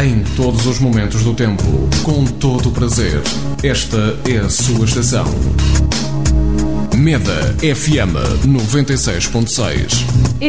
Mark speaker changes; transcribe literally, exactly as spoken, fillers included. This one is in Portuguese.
Speaker 1: em todos os momentos do tempo, com todo o prazer. Esta é a sua estação. Meda F M noventa e seis ponto seis.